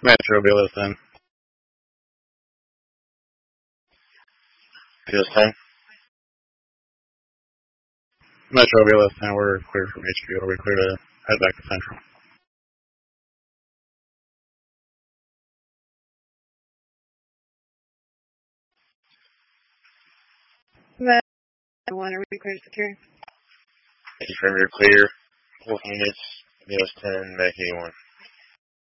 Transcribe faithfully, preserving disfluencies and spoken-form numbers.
Metro, be listening. P S ten. Metro, be listening. We're clear from H Q. We're clear to head back to Central. I want to record secure. Confirm you're clear. Both units, P S ten, Mac eighty-one.